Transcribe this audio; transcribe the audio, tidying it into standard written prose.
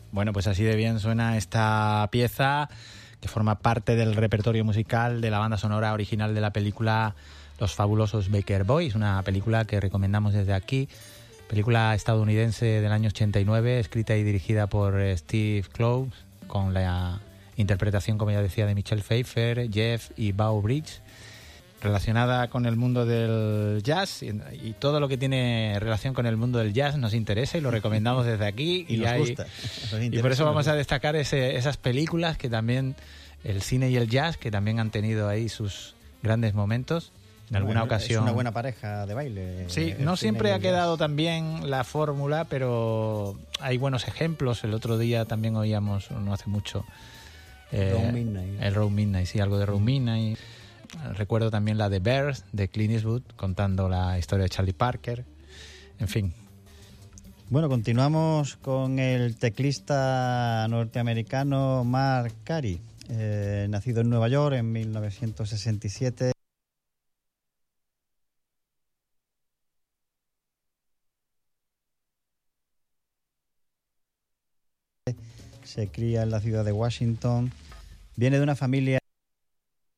Bueno, pues así de bien suena esta pieza que forma parte del repertorio musical de la banda sonora original de la película Los fabulosos Baker Boys, una película que recomendamos desde aquí, película estadounidense del año 89, escrita y dirigida por Steve Kloves, con la interpretación, como ya decía, de Michelle Pfeiffer, Jeff y Beau Bridges, relacionada con el mundo del jazz, y todo lo que tiene relación con el mundo del jazz nos interesa y lo recomendamos desde aquí. Y nos gusta. Y por eso vamos a destacar esas películas que también, el cine y el jazz, que también han tenido ahí sus grandes momentos. En alguna ocasión... Es una buena pareja de baile. Sí, no siempre ha quedado tan bien la fórmula, pero hay buenos ejemplos. El otro día también oíamos, no hace mucho, Road Midnight. El Road Midnight, sí, algo de Road Midnight. Recuerdo también la de Bears, de Clint Eastwood, contando la historia de Charlie Parker. En fin. Bueno, continuamos con el teclista norteamericano Mark Carey, nacido en Nueva York en 1967. Se cría en la ciudad de Washington. Viene de una familia